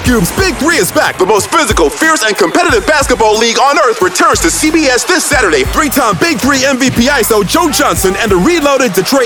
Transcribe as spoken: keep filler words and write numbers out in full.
Cube's Big Three is back. The most physical, fierce, and competitive basketball league on earth returns to C B S this Saturday. Three-time Big Three M V P I S O Joe Johnson and the reloaded Detroit